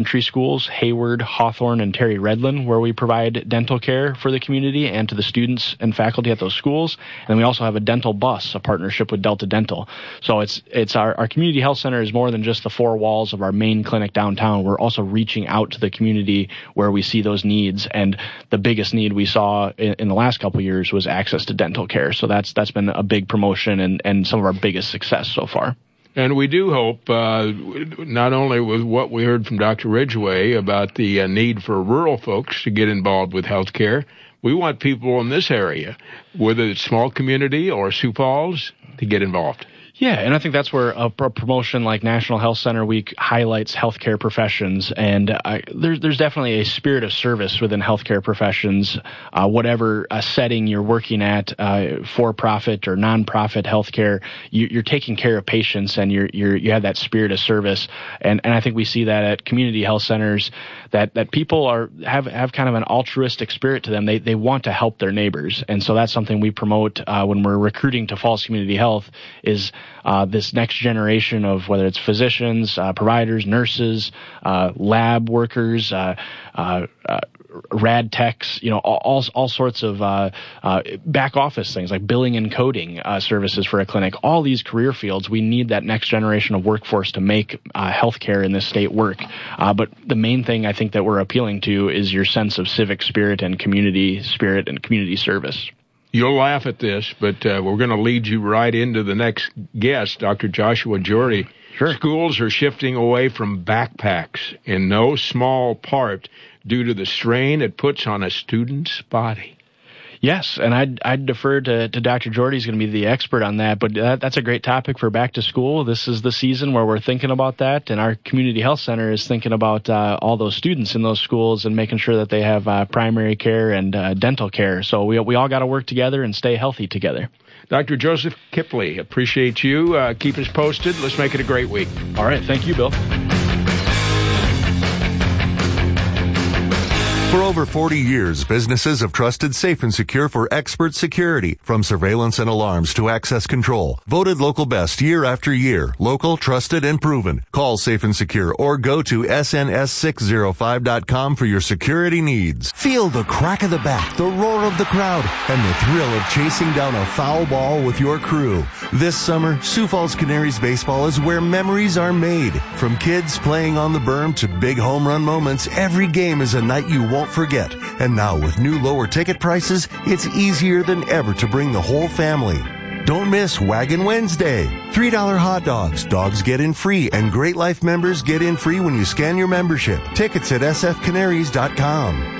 elementary schools, Hayward, Hawthorne, and Terry Redland, where we provide dental care for the community and to the students and faculty at those schools. And we also have a dental bus, a partnership with Delta Dental. So it's our community health center is more than just the four walls of our main clinic downtown. We're also reaching out to the community where we see those needs. And the biggest need we saw in the last couple of years was access to dental care. So that's been a big promotion and some of our biggest success so far. And we do hope, not only with what we heard from Dr. Ridgway about the need for rural folks to get involved with health care, we want people in this area, whether it's small community or Sioux Falls, to get involved. Yeah, and I think that's where a promotion like National Health Center Week highlights healthcare professions, and there's definitely a spirit of service within healthcare professions, whatever setting you're working at, for-profit or non-profit healthcare, you're taking care of patients, and you have that spirit of service, and I think we see that at community health centers, that people have kind of an altruistic spirit to them. They want to help their neighbors, and so that's something we promote when we're recruiting to Falls Community Health is this next generation of whether it's physicians, providers, nurses, lab workers, rad techs, all sorts of back office things like billing and coding services for a clinic. All these career fields, we need that next generation of workforce to make healthcare in this state work. But the main thing I think that we're appealing to is your sense of civic spirit and community service. You'll laugh at this, but we're going to lead you right into the next guest, Dr. Joshua Jordy. Sure. Schools are shifting away from backpacks in no small part due to the strain it puts on a student's body. Yes, and I'd defer to Dr. Jordy. He's going to be the expert on that, but that's a great topic for back to school. This is the season where we're thinking about that, and our community health center is thinking about all those students in those schools and making sure that they have primary care and dental care. So we all got to work together and stay healthy together. Dr. Joseph Kipley, appreciate you. Keep us posted. Let's make it a great week. All right. Thank you, Bill. For over 40 years, businesses have trusted Safe and Secure for expert security, from surveillance and alarms to access control. Voted local best year after year. Local, trusted, and proven. Call Safe and Secure or go to sns605.com for your security needs. Feel the crack of the bat, the roar of the crowd, and the thrill of chasing down a foul ball with your crew. This summer, Sioux Falls Canaries baseball is where memories are made. From kids playing on the berm to big home run moments, every game is a night you won't forget. And now with new lower ticket prices, it's easier than ever to bring the whole family. Don't miss Wagon Wednesday. $3 hot dogs. Dogs get in free, and Great Life members get in free when you scan your membership. Tickets at sfcanaries.com.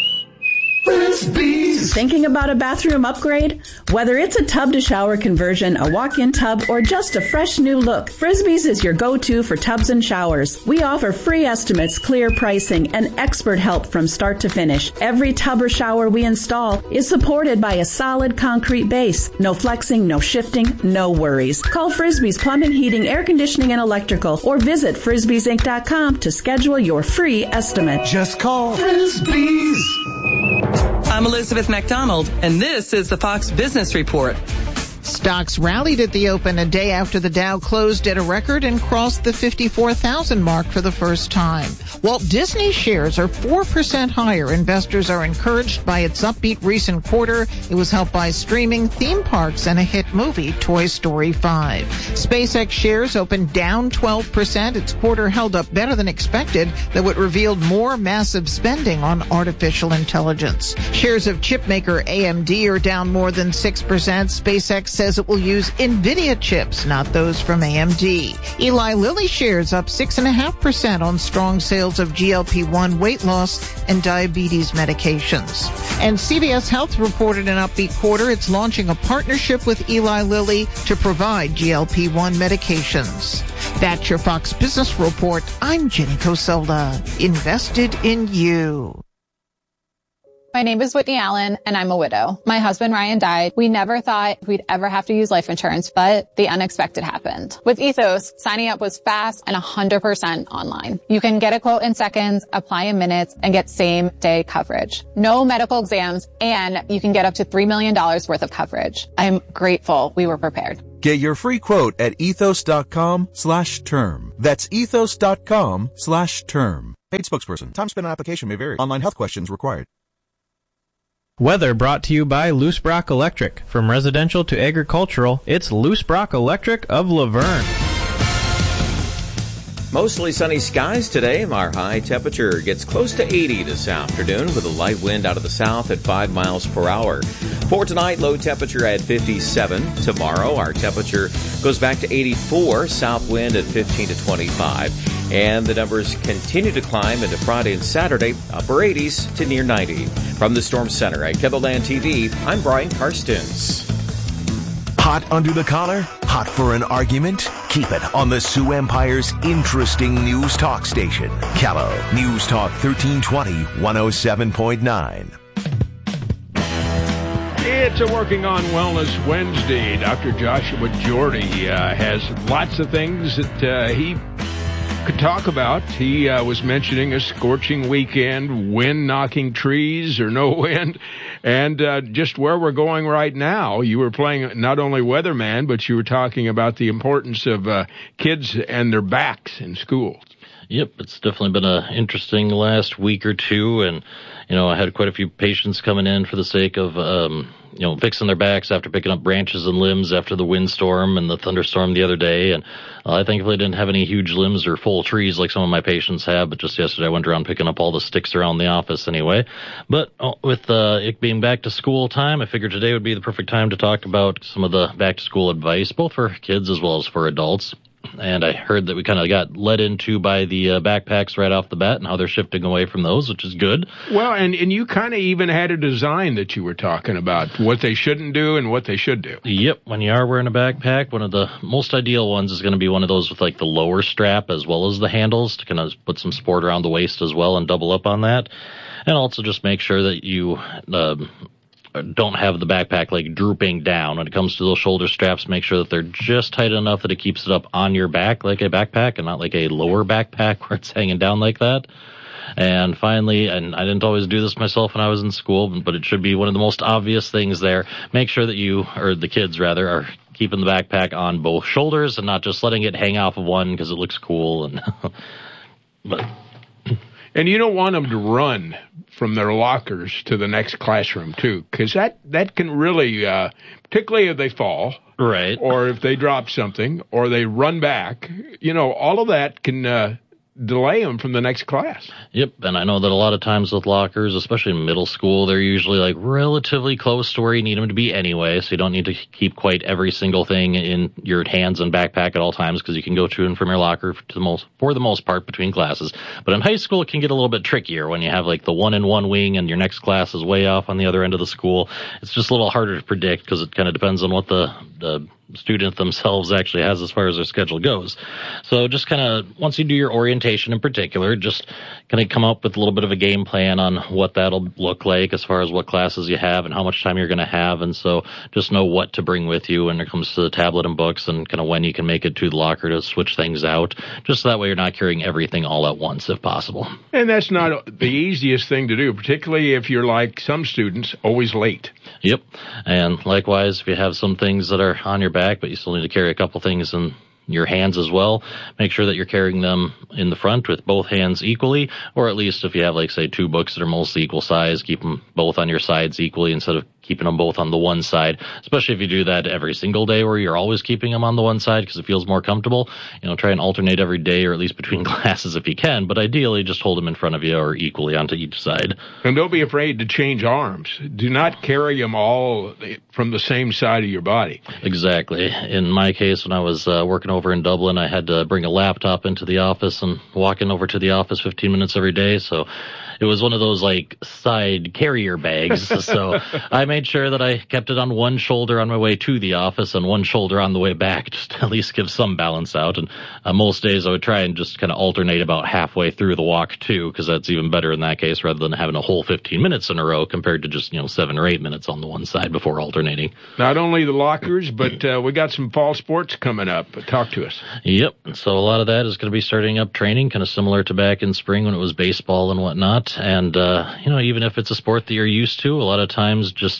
Thinking about a bathroom upgrade? Whether it's a tub-to-shower conversion, a walk-in tub, or just a fresh new look, Frisbee's is your go-to for tubs and showers. We offer free estimates, clear pricing, and expert help from start to finish. Every tub or shower we install is supported by a solid concrete base. No flexing, no shifting, no worries. Call Frisbee's Plumbing, Heating, Air Conditioning, and Electrical, or visit frisbeesinc.com to schedule your free estimate. Just call Frisbee's. I'm Elizabeth McDonald, and this is the Fox Business Report. Stocks rallied at the open a day after the Dow closed at a record and crossed the 54,000 mark for the first time. Walt Disney shares are 4% higher. Investors are encouraged by its upbeat recent quarter. It was helped by streaming, theme parks, and a hit movie, Toy Story 5. SpaceX shares opened down 12%. Its quarter held up better than expected, though it revealed more massive spending on artificial intelligence. Shares of chipmaker AMD are down more than 6%. SpaceX says it will use NVIDIA chips, not those from AMD. Eli Lilly shares up 6.5% on strong sales of GLP-1 weight loss and diabetes medications. And CVS Health reported an upbeat quarter. It's launching a partnership with Eli Lilly to provide GLP-1 medications. That's your Fox Business Report. I'm Jenny Coselda. Invested in you. My name is Whitney Allen, and I'm a widow. My husband, Ryan, died. We never thought we'd ever have to use life insurance, but the unexpected happened. With Ethos, signing up was fast and 100% online. You can get a quote in seconds, apply in minutes, and get same-day coverage. No medical exams, and you can get up to $3 million worth of coverage. I'm grateful we were prepared. Get your free quote at ethos.com/term. That's ethos.com/term. Paid spokesperson. Time spent on application may vary. Online health questions required. Weather brought to you by Loose Brock Electric. From residential to agricultural, it's Loose Brock Electric of Laverne. Mostly sunny skies today. Our high temperature gets close to 80 this afternoon with a light wind out of the south at 5 miles per hour. For tonight, low temperature at 57. Tomorrow, our temperature goes back to 84, south wind at 15 to 25. And the numbers continue to climb into Friday and Saturday, upper 80s to near 90. From the Storm Center at KENDLELAND TV, I'm Brian Karstens. Hot under the collar? Hot for an argument? Keep it on the Sioux Empire's interesting news talk station. Callow News Talk 1320, 107.9. It's a Working on Wellness Wednesday. Dr. Joshua Jordy has lots of things that he could talk about. He was mentioning a scorching weekend, wind knocking trees or no wind, and just where we're going right now. You were playing not only weatherman, but you were talking about the importance of kids and their backs in schools. Yep, it's definitely been an interesting last week or two, and I had quite a few patients coming in for the sake of fixing their backs after picking up branches and limbs after the windstorm and the thunderstorm the other day. And I thankfully didn't have any huge limbs or full trees like some of my patients have, but just yesterday I went around picking up all the sticks around the office anyway. But with it being back to school time, I figured today would be the perfect time to talk about some of the back to school advice, both for kids as well as for adults. And I heard that we kind of got led into by the backpacks right off the bat and how they're shifting away from those, which is good. Well, and you kind of even had a design that you were talking about, what they shouldn't do and what they should do. Yep. When you are wearing a backpack, one of the most ideal ones is going to be one of those with like the lower strap as well as the handles to kind of put some support around the waist as well and double up on that. And also just make sure that you don't have the backpack like drooping down. When it comes to those shoulder straps, make sure that they're just tight enough that it keeps it up on your back like a backpack and not like a lower backpack where it's hanging down like that. And finally, and I didn't always do this myself when I was in school, but it should be one of the most obvious things there, make sure that you, or the kids rather, are keeping the backpack on both shoulders and not just letting it hang off of one because it looks cool. And you don't want them to run from their lockers to the next classroom, too, because that can really, particularly if they fall, right, or if they drop something, or they run back, all of that can delay them from the next class. Yep, and I know that a lot of times with lockers, especially in middle school, they're usually like relatively close to where you need them to be anyway, so you don't need to keep quite every single thing in your hands and backpack at all times because you can go to and from your locker for the most part between classes. But in high school, it can get a little bit trickier when you have like the one in one wing and your next class is way off on the other end of the school. It's just a little harder to predict because it kind of depends on what the student themselves actually has as far as their schedule goes. So just kind of, once you do your orientation in particular, just kind of come up with a little bit of a game plan on what that'll look like as far as what classes you have and how much time you're going to have. And so just know what to bring with you when it comes to the tablet and books and kind of when you can make it to the locker to switch things out. Just so that way you're not carrying everything all at once if possible. And that's not the easiest thing to do, particularly if you're like some students, always late. Yep. And likewise, if you have some things that are on your back, but you still need to carry a couple things in your hands as well, make sure that you're carrying them in the front with both hands equally, or at least if you have, like, say, two books that are mostly equal size, keep them both on your sides equally instead of keeping them both on the one side, especially if you do that every single day where you're always keeping them on the one side because it feels more comfortable. Try and alternate every day or at least between classes if you can, but ideally just hold them in front of you or equally onto each side. And don't be afraid to change arms. Do not carry them all from the same side of your body. Exactly. In my case, when I was working over in Dublin, I had to bring a laptop into the office and walk in over to the office 15 minutes every day, so it was one of those, like, side carrier bags. So I made sure that I kept it on one shoulder on my way to the office and one shoulder on the way back, just to at least give some balance out. And most days I would try and just kind of alternate about halfway through the walk, too, because that's even better in that case rather than having a whole 15 minutes in a row compared to just, 7 or 8 minutes on the one side before alternating. Not only the lockers, but we got some fall sports coming up. Talk to us. Yep. So a lot of that is going to be starting up training, kind of similar to back in spring when it was baseball and whatnot. And, even if it's a sport that you're used to, a lot of times just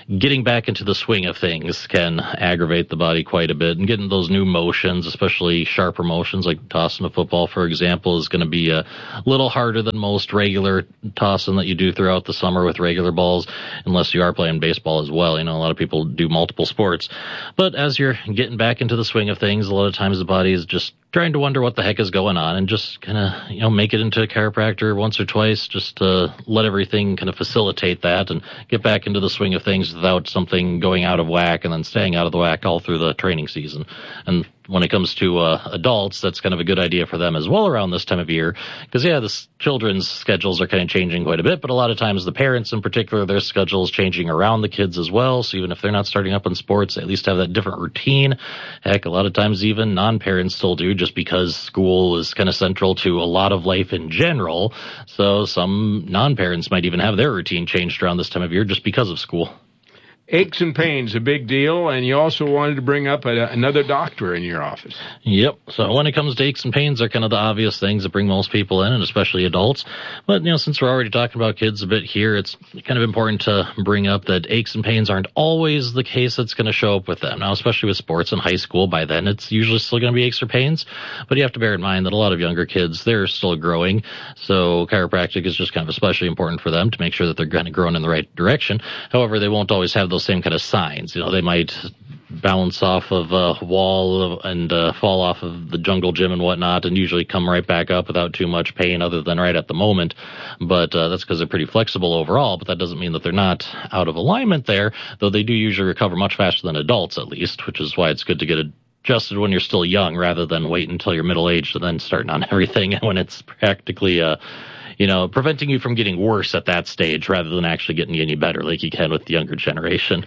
getting back into the swing of things can aggravate the body quite a bit, and getting those new motions, especially sharper motions like tossing a football, for example, is going to be a little harder than most regular tossing that you do throughout the summer with regular balls, unless you are playing baseball as well. You know, a lot of people do multiple sports, but as you're getting back into the swing of things, a lot of times the body is just trying to wonder what the heck is going on, and just kind of, you know, make it into a chiropractor once or twice, just to let everything kind of facilitate that and get back into the swing of things without something going out of whack and then staying out of the whack all through the training season. And when it comes to adults, that's kind of a good idea for them as well around this time of year, because the children's schedules are kind of changing quite a bit, but a lot of times the parents in particular, their schedules changing around the kids as well. So even if they're not starting up in sports, they at least have that different routine. Heck, a lot of times even non-parents still do, just because school is kind of central to a lot of life in general. So some non-parents might even have their routine changed around this time of year just because of school. Aches and pains, a big deal, and you also wanted to bring up another doctor in your office. Yep. So when it comes to aches and pains, they're kind of the obvious things that bring most people in, and especially adults. But, since we're already talking about kids a bit here, it's kind of important to bring up that aches and pains aren't always the case that's going to show up with them. Now, especially with sports in high school, by then it's usually still going to be aches or pains. But you have to bear in mind that a lot of younger kids, they're still growing. So chiropractic is just kind of especially important for them to make sure that they're kind of growing in the right direction. However, they won't always have those same kind of signs. They might bounce off of a wall and fall off of the jungle gym and whatnot, and usually come right back up without too much pain other than right at the moment. But that's because they're pretty flexible overall, but that doesn't mean that they're not out of alignment there, though they do usually recover much faster than adults, at least, which is why it's good to get adjusted when you're still young rather than wait until you're middle-aged and then starting on everything when it's practically preventing you from getting worse at that stage rather than actually getting you any better like you can with the younger generation.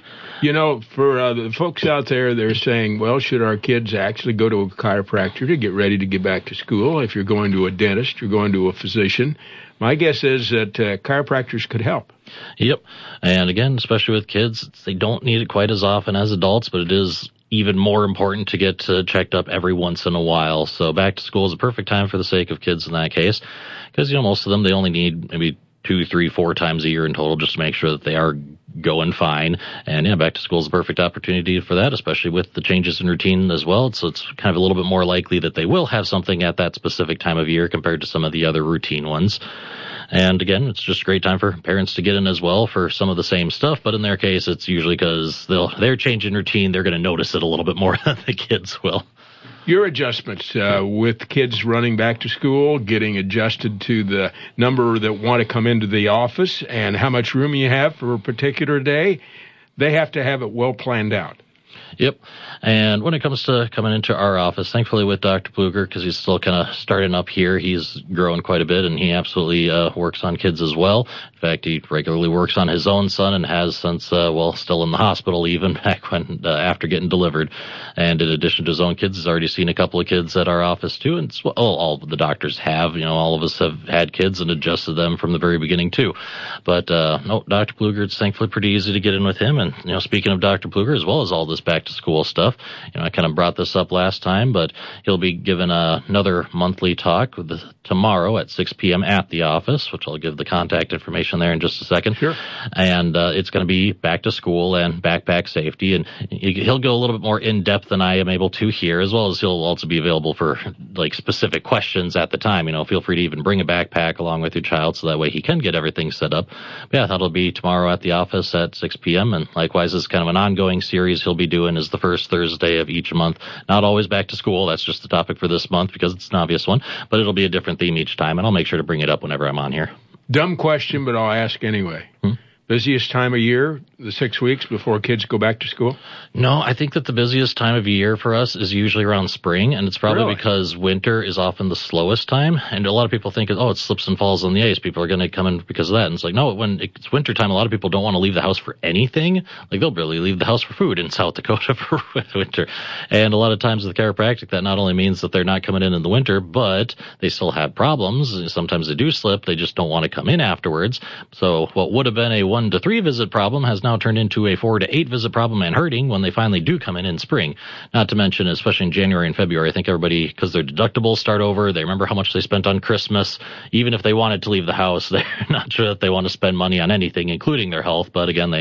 For the folks out there, they're saying, well, should our kids actually go to a chiropractor to get ready to get back to school? If you're going to a dentist, you're going to a physician. My guess is that chiropractors could help. Yep. And again, especially with kids, they don't need it quite as often as adults, but it is even more important to get checked up every once in a while. So back to school is a perfect time for the sake of kids in that case, because, most of them, they only need maybe 2, 3, 4 times a year in total just to make sure that they are going fine. And back to school is a perfect opportunity for that, especially with the changes in routine as well. So it's kind of a little bit more likely that they will have something at that specific time of year compared to some of the other routine ones. And again, it's just a great time for parents to get in as well for some of the same stuff. But in their case, it's usually because they're changing routine. They're going to notice it a little bit more than the kids will. Your adjustments with kids running back to school, getting adjusted to the number that want to come into the office and how much room you have for a particular day, they have to have it well planned out. Yep. And when it comes to coming into our office, thankfully with Dr. Pfluger, because he's still kind of starting up here, he's growing quite a bit, and he absolutely works on kids as well. In fact, he regularly works on his own son and has since, still in the hospital even back when after getting delivered. And in addition to his own kids, he's already seen a couple of kids at our office too. And all of the doctors have, all of us have had kids and adjusted them from the very beginning too. But no, Dr. Pfluger, it's thankfully pretty easy to get in with him. And, speaking of Dr. Pfluger, as well as all this back to school stuff, I kind of brought this up last time, but he'll be giving another monthly talk tomorrow at 6 p.m. at the office, which I'll give the contact information there in just a second. Sure. And it's going to be back to school and backpack safety, and he'll go a little bit more in depth than I am able to here, as well as he'll also be available for specific questions at the time. Feel free to even bring a backpack along with your child, so that way he can get everything set up. But yeah, that'll be tomorrow at the office at 6 p.m. And likewise, this is kind of an ongoing series he'll be doing is the first Thursday of each month. Not always back to school. That's just the topic for this month because it's an obvious one, but it'll be a different theme each time, and I'll make sure to bring it up whenever I'm on here. Dumb question, but I'll ask anyway. Busiest time of year, the 6 weeks before kids go back to school? No, I think that the busiest time of year for us is usually around spring, and it's probably because winter is often the slowest time. And a lot of people think, it slips and falls on the ice. People are going to come in because of that. And it's like, no, when it's winter time, a lot of people don't want to leave the house for anything. They'll barely leave the house for food in South Dakota for winter. And a lot of times with chiropractic, that not only means that they're not coming in the winter, but they still have problems. Sometimes they do slip. They just don't want to come in afterwards. So what would have been a 1 to 3 visit problem has now turned into a 4 to 8 visit problem and hurting when they finally do come in spring. Not to mention, especially in January and February, I think everybody, because their deductibles start over, they remember how much they spent on Christmas. Even if they wanted to leave the house, they're not sure that they want to spend money on anything, including their health. But again, they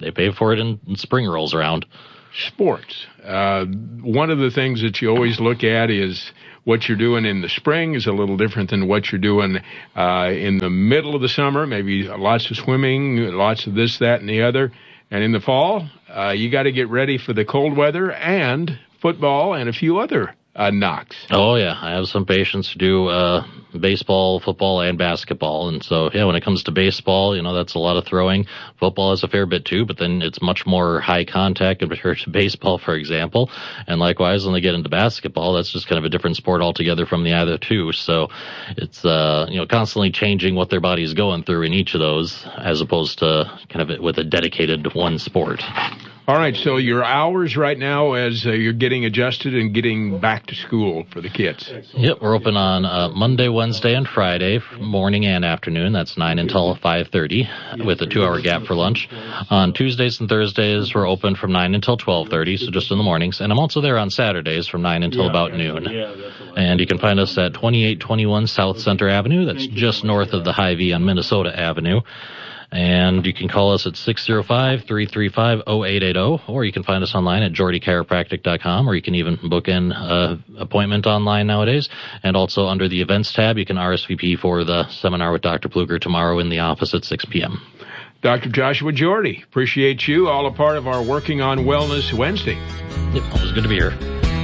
they pay for it in spring rolls around. Sports. One of the things that you always look at is what you're doing in the spring is a little different than what you're doing in the middle of the summer. Maybe lots of swimming, lots of this, that, and the other. And in the fall, you got to get ready for the cold weather and football and a few other knocks. Oh, yeah. I have some patients who do baseball, football, and basketball. And so, yeah, when it comes to baseball, that's a lot of throwing. Football is a fair bit, too, but then it's much more high contact compared to baseball, for example. And likewise, when they get into basketball, that's just kind of a different sport altogether from the other two. So it's, constantly changing what their body is going through in each of those, as opposed to kind of with a dedicated one sport. All right, so your hours right now as you're getting adjusted and getting back to school for the kids. Yep, we're open on Monday, Wednesday, and Friday, morning and afternoon. That's 9 until 5:30 with a 2-hour gap for lunch. On Tuesdays and Thursdays, we're open from 9 until 12:30, so just in the mornings. And I'm also there on Saturdays from 9 until about noon. And you can find us at 2821 South Center Avenue. That's just north of the Hy-Vee on Minnesota Avenue. And you can call us at 605-335-0880, or you can find us online at jordychiropractic.com, or you can even book in an appointment online nowadays. And also under the events tab, you can RSVP for the seminar with Dr. Pfluger tomorrow in the office at 6 p.m. Dr. Joshua Jordy, appreciate you, all a part of our Working on Wellness Wednesday. Yep, always good to be here.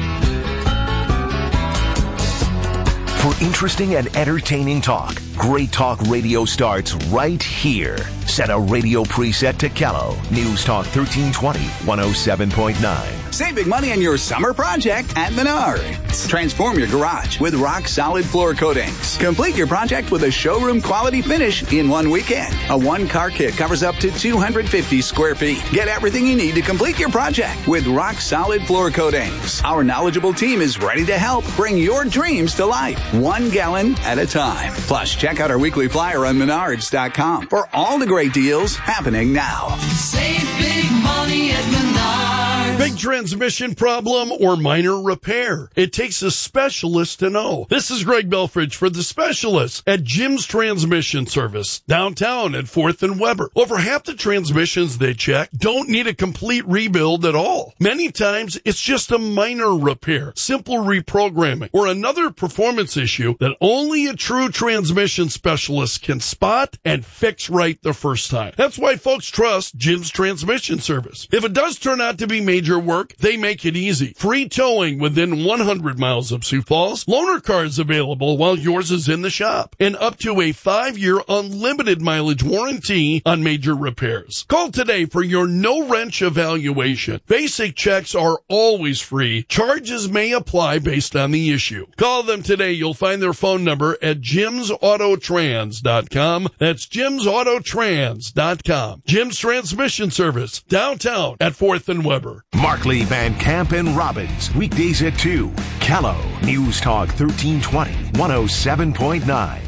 For interesting and entertaining talk, Great Talk Radio starts right here. Set a radio preset to Kello. News Talk 1320, 107.9. Save big money on your summer project at Menards. Transform your garage with rock-solid floor coatings. Complete your project with a showroom-quality finish in one weekend. A one-car kit covers up to 250 square feet. Get everything you need to complete your project with rock-solid floor coatings. Our knowledgeable team is ready to help bring your dreams to life, 1 gallon at a time. Plus, check out our weekly flyer on Menards.com for all the great deals happening now. Save big money at Menards. Big transmission problem or minor repair. It takes a specialist to know. This is Greg Belfridge for the specialist at Jim's Transmission Service, downtown at 4th and Weber. Over half the transmissions they check don't need a complete rebuild at all. Many times it's just a minor repair, simple reprogramming, or another performance issue that only a true transmission specialist can spot and fix right the first time. That's why folks trust Jim's Transmission Service. If it does turn out to be major work, they make it easy. Free towing within 100 miles of Sioux Falls. Loaner cars available while yours is in the shop. And up to a 5-year unlimited mileage warranty on major repairs. Call today for your no-wrench evaluation. Basic checks are always free. Charges may apply based on the issue. Call them today. You'll find their phone number at jimsautotrans.com. That's jimsautotrans.com. Jim's Transmission Service, downtown at 4th and Weber. Markley, Van Camp, and Robbins. Weekdays at 2. Kello. News Talk 1320, 107.9.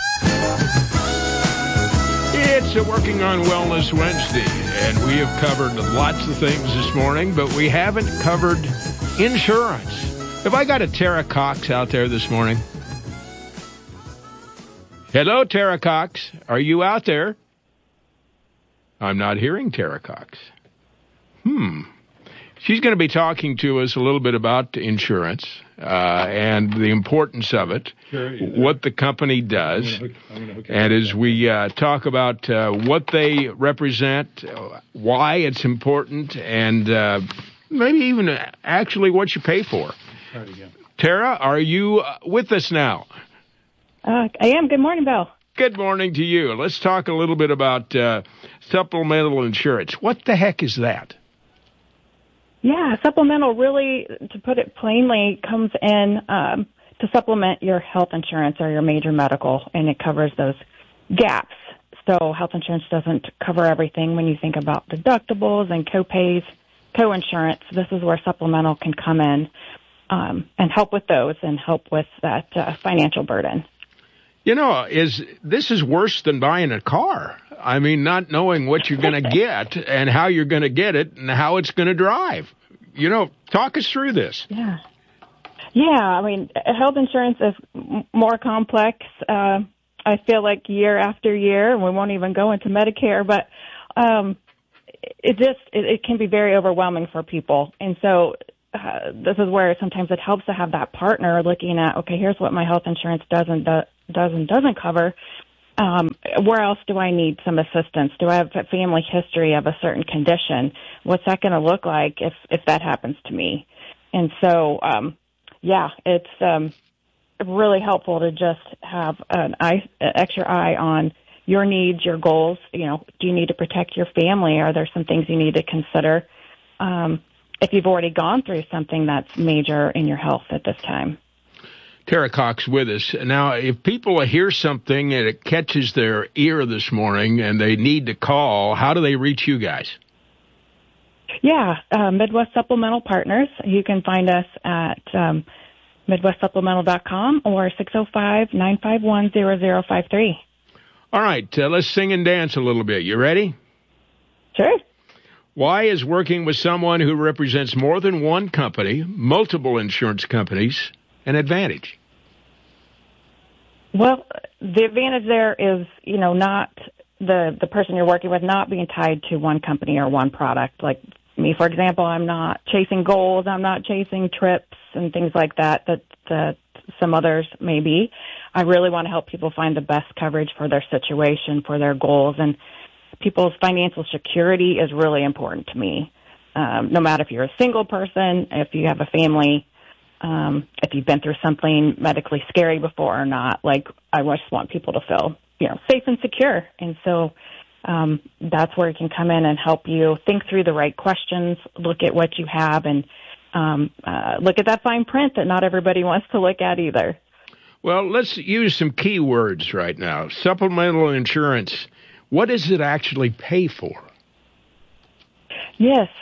It's a Working on Wellness Wednesday, and we have covered lots of things this morning, but we haven't covered insurance. Have I got a Tara Cox out there this morning? Hello, Tara Cox. Are you out there? I'm not hearing Tara Cox. She's going to be talking to us a little bit about insurance and the importance of it, what the company does, and as we talk about what they represent, why it's important, and maybe even actually what you pay for. Tara, are you with us now? I am. Good morning, Bill. Good morning to you. Let's talk a little bit about supplemental insurance. What the heck is that? Yeah, supplemental really, to put it plainly, comes in to supplement your health insurance or your major medical, and it covers those gaps. So health insurance doesn't cover everything when you think about deductibles and co-pays, co-insurance. This is where supplemental can come in and help with those and help with that financial burden. You know, this is worse than buying a car. I mean, not knowing what you're going to get and how you're going to get it and how it's going to drive. You know, talk us through this. Yeah. I mean, health insurance is more complex. I feel like year after year, and we won't even go into Medicare, but it can be very overwhelming for people. And so this is where sometimes it helps to have that partner looking at, okay, here's what my health insurance doesn't cover. Where else do I need some assistance? Do I have a family history of a certain condition? What's that going to look like if that happens to me? And so, it's really helpful to just have an extra eye on your needs, your goals. You know, do you need to protect your family? Are there some things you need to consider if you've already gone through something that's major in your health at this time? Tara Cox with us. Now, if people hear something and it catches their ear this morning and they need to call, how do they reach you guys? Yeah, Midwest Supplemental Partners. You can find us at MidwestSupplemental.com or 605-951-0053. All right, let's sing and dance a little bit. You ready? Sure. Why is working with someone who represents more than one company, multiple insurance companies, an advantage? Well, the advantage there is, not the person you're working with not being tied to one company or one product. Like me, for example, I'm not chasing goals. I'm not chasing trips and things like that some others may be. I really want to help people find the best coverage for their situation, for their goals, and people's financial security is really important to me. No matter if you're a single person, if you have a family, if you've been through something medically scary before or not, I just want people to feel, safe and secure. And so that's where it can come in and help you think through the right questions, look at what you have, and look at that fine print that not everybody wants to look at either. Well, let's use some key words right now. Supplemental insurance. What does it actually pay for? Yes.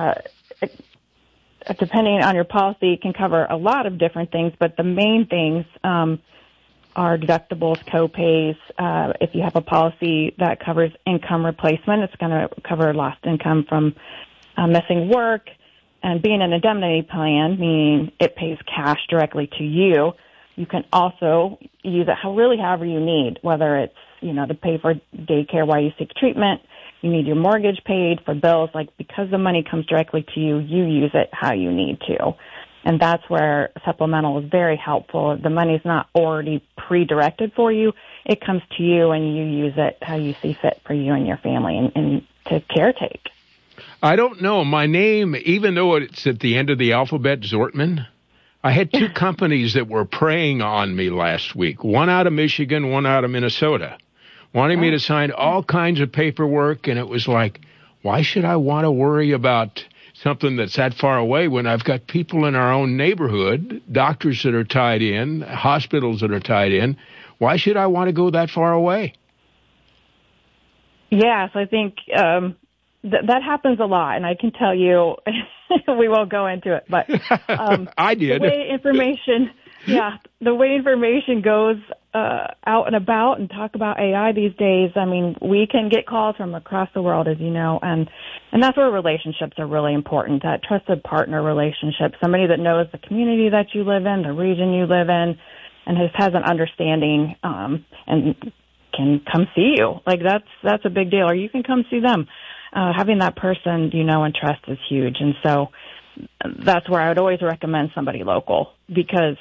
Depending on your policy, it can cover a lot of different things, but the main things are deductibles, co-pays. If you have a policy that covers income replacement, it's going to cover lost income from missing work. And being an indemnity plan, meaning it pays cash directly to you, you can also use it however you need, whether it's, to pay for daycare while you seek treatment, you need your mortgage paid, for bills, because the money comes directly to you, you use it how you need to. And that's where supplemental is very helpful. The money's not already pre-directed for you. It comes to you and you use it how you see fit for you and your family and to caretake. I don't know. My name, even though it's at the end of the alphabet, Zortman, I had two companies that were preying on me last week, one out of Michigan, one out of Minnesota, wanting me to sign all kinds of paperwork, and it was like, why should I want to worry about something that's that far away when I've got people in our own neighborhood, doctors that are tied in, hospitals that are tied in? Why should I want to go that far away? Yes, I think that happens a lot, and I can tell you, we won't go into it, but I did. The way information goes out and about and talk about AI these days, I mean, we can get calls from across the world, as you know, and that's where relationships are really important, that trusted partner relationship, somebody that knows the community that you live in, the region you live in, and has an understanding and can come see you. That's a big deal, or you can come see them. Having that person you know and trust is huge, and so that's where I would always recommend somebody local, because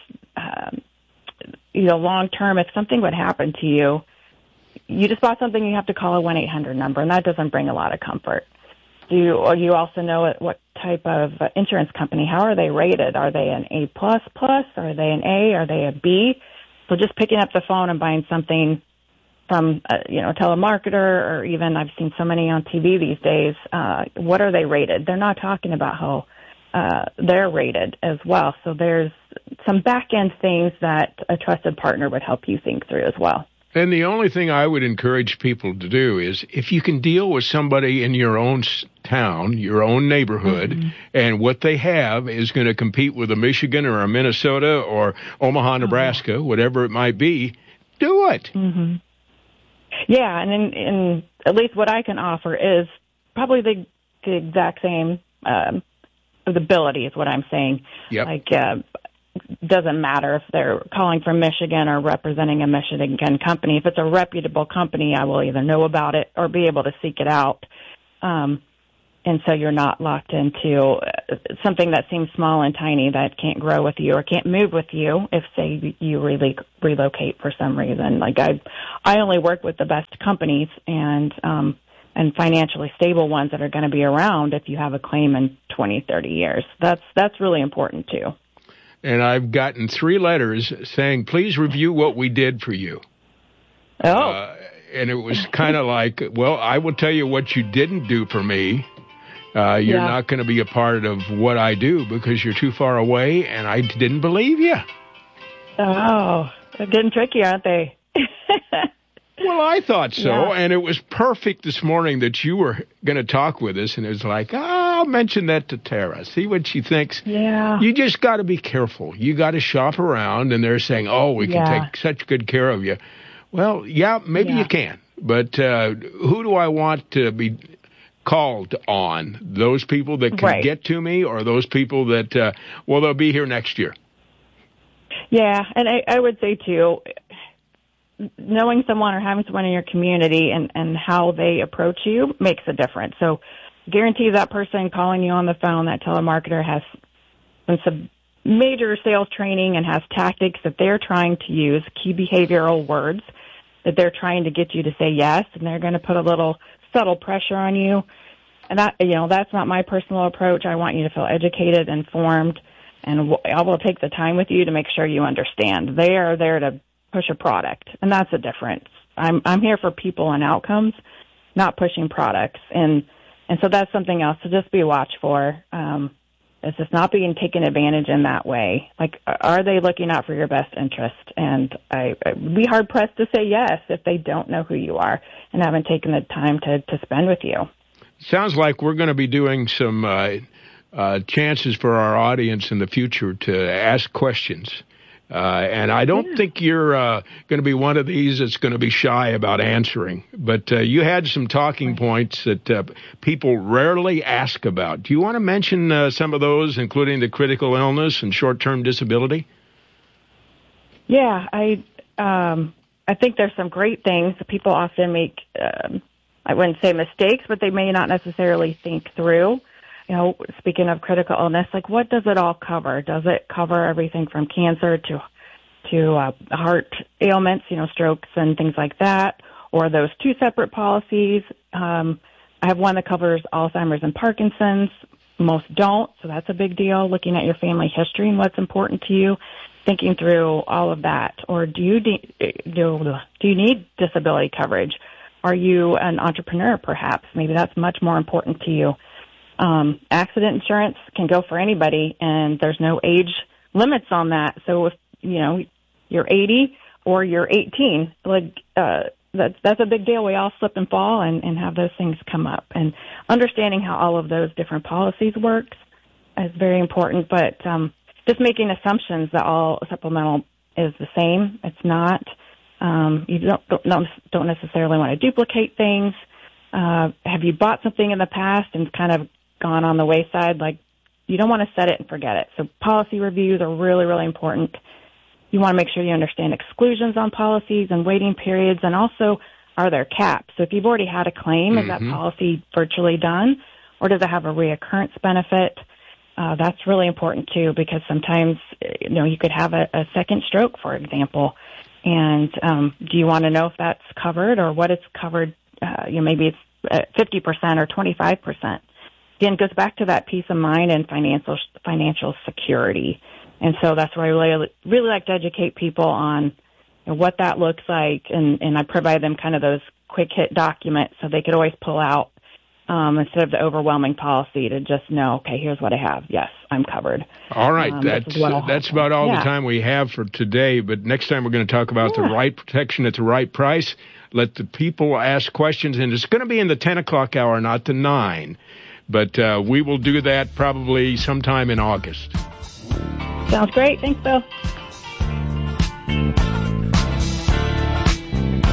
long term, if something would happen to you, you just bought something, you have to call a 1-800 number, and that doesn't bring a lot of comfort. You also know what type of insurance company, how are they rated? Are they an A++? Are they an A? Are they a B? So just picking up the phone and buying something from a telemarketer, or even I've seen so many on TV these days, what are they rated? They're not talking about how they're rated as well. So there's some back-end things that a trusted partner would help you think through as well. And the only thing I would encourage people to do is, if you can deal with somebody in your own town, your own neighborhood, and what they have is going to compete with a Michigan or a Minnesota or Omaha, Nebraska, whatever it might be, do it. Mm-hmm. Yeah, and in at least what I can offer is probably the exact same ability is what I'm saying. Yep. Doesn't matter if they're calling from Michigan or representing a Michigan company. If it's a reputable company, I will either know about it or be able to seek it out. And so you're not locked into something that seems small and tiny that can't grow with you or can't move with you if, say, you relocate for some reason. Like I only work with the best companies and financially stable ones that are going to be around if you have a claim in 20, 30 years. That's really important, too. And I've gotten 3 letters saying, please review what we did for you. Oh. And it was kind of like, well, I will tell you what you didn't do for me. You're not going to be a part of what I do because you're too far away, and I didn't believe you. Oh, they're getting tricky, aren't they? Well, I thought so, Yeah. and it was perfect this morning that you were going to talk with us, and it was like, I'll mention that to Tara, see what she thinks. Yeah. You just got to be careful. You got to shop around, and they're saying, we can take such good care of you. Well, maybe you can, but who do I want to be called on? Those people that can get to me, or those people that, they'll be here next year? Yeah, and I would say, too, knowing someone or having someone in your community and how they approach you makes a difference. So guarantee that person calling you on the phone, that telemarketer, has some major sales training and has tactics that they're trying to use, key behavioral words that they're trying to get you to say yes, and they're going to put a little subtle pressure on you. And that's not my personal approach. I want you to feel educated, informed, and I will take the time with you to make sure you understand. They are there to push a product, and that's a difference. I'm here for people and outcomes, not pushing products. And so that's something else to just be watched for. It's just not being taken advantage in that way. Like, are they looking out for your best interest? And I'd be hard-pressed to say yes if they don't know who you are and haven't taken the time to spend with you. Sounds like we're going to be doing some chances for our audience in the future to ask questions. And I don't think you're going to be one of these that's going to be shy about answering. But you had some talking points that people rarely ask about. Do you want to mention some of those, including the critical illness and short-term disability? Yeah, I think there's some great things. People often make, I wouldn't say mistakes, but they may not necessarily think through. Speaking of critical illness, like, what does it all cover? Does it cover everything from cancer to heart ailments, strokes and things like that? Or are those 2 separate policies? I have one that covers Alzheimer's and Parkinson's. Most don't, so that's a big deal. Looking at your family history and what's important to you, thinking through all of that. Or do you need disability coverage? Are you an entrepreneur, perhaps? Maybe that's much more important to you. Accident insurance can go for anybody, and there's no age limits on that. So if, you're 80 or you're 18, that's a big deal. We all slip and fall and have those things come up. And understanding how all of those different policies work is very important, but just making assumptions that all supplemental is the same. It's not. You don't necessarily want to duplicate things. Have you bought something in the past and kind of gone on the wayside? Like, you don't want to set it and forget it. So policy reviews are really, really important. You want to make sure you understand exclusions on policies and waiting periods, and also, are there caps? So if you've already had a claim, is that policy virtually done, or does it have a reoccurrence benefit? That's really important too, because sometimes, you could have a second stroke, for example, and do you want to know if that's covered or what it's covered? Maybe it's 50% or 25%. Again, it goes back to that peace of mind and financial security. And so that's where I really like to educate people on what that looks like, and I provide them kind of those quick hit documents so they could always pull out instead of the overwhelming policy, to just know, okay, here's what I have. Yes, I'm covered. All right, that's about all the time we have for today. But next time we're going to talk about the right protection at the right price. Let the people ask questions, and it's going to be in the 10 o'clock hour, not the 9. But we will do that probably sometime in August. Sounds great. Thanks, Bill.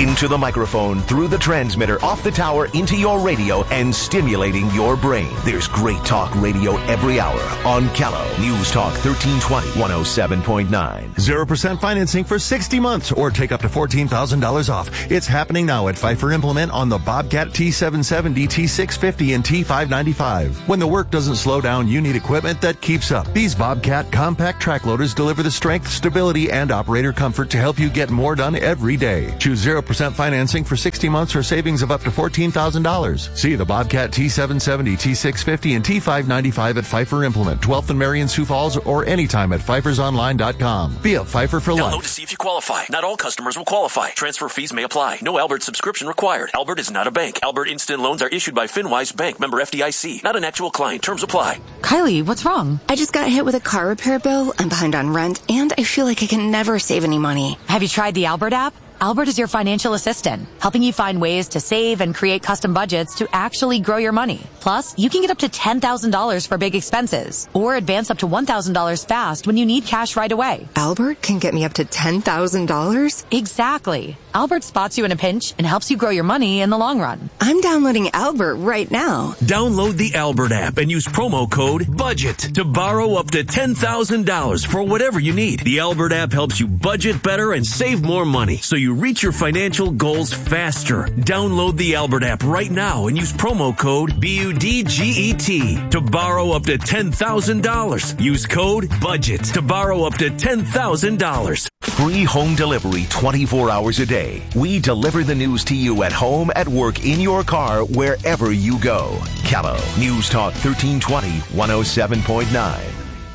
into the microphone, through the transmitter, off the tower, into your radio, and stimulating your brain. There's great talk radio every hour on Callow. News Talk 1320, 107.9. 0% financing for 60 months or take up to $14,000 off. It's happening now at Pfeiffer Implement on the Bobcat T770, T650, and T595. When the work doesn't slow down, you need equipment that keeps up. These Bobcat compact track loaders deliver the strength, stability, and operator comfort to help you get more done every day. Choose 0% financing for 60 months or savings of up to $14,000. See the Bobcat T770, T650, and T595 at Pfeiffer Implement, 12th and Marion, Sioux Falls, or anytime at pfeiffersonline.com. Be a Pfeiffer for life. Download to see if you qualify. Not all customers will qualify. Transfer fees may apply. No Albert subscription required. Albert is not a bank. Albert Instant Loans are issued by FinWise Bank, member FDIC. Not an actual client. Terms apply. Kylie, what's wrong? I just got hit with a car repair bill. I'm behind on rent, and I feel like I can never save any money. Have you tried the Albert app? Albert is your financial assistant, helping you find ways to save and create custom budgets to actually grow your money. Plus, you can get up to $10,000 for big expenses or advance up to $1,000 fast when you need cash right away. Albert can get me up to $10,000? Exactly. Albert spots you in a pinch and helps you grow your money in the long run. I'm downloading Albert right now. Download the Albert app and use promo code BUDGET to borrow up to $10,000 for whatever you need. The Albert app helps you budget better and save more money so you reach your financial goals faster. Download the Albert app right now and use promo code BUDGET to borrow up to $10,000. Use code BUDGET to borrow up to $10,000. Free home delivery 24 hours a day. We deliver the news to you at home, at work, in your car, wherever you go. Callow. News Talk 1320, 107.9.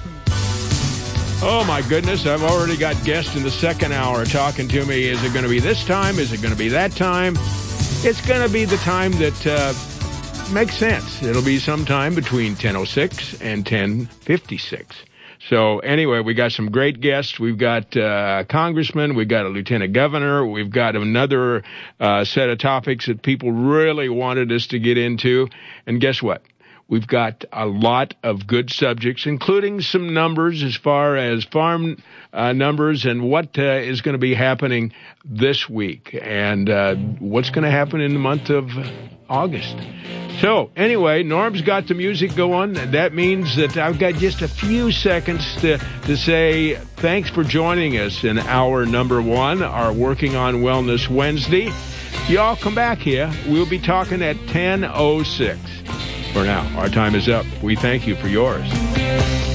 Oh, my goodness. I've already got guests in the second hour talking to me. Is it going to be this time? Is it going to be that time? It's going to be the time that makes sense. It'll be sometime between 10:06 and 10:56. So anyway, we got some great guests. We've got a congressman. We've got a lieutenant governor. We've got another set of topics that people really wanted us to get into. And guess what? We've got a lot of good subjects, including some numbers as far as farm numbers and what is going to be happening this week and what's going to happen in the month of August. So, anyway, Norm's got the music going. That means that I've got just a few seconds to say thanks for joining us in hour number 1, our Working on Wellness Wednesday. Y'all come back here. We'll be talking at 10:06. For now, our time is up. We thank you for yours.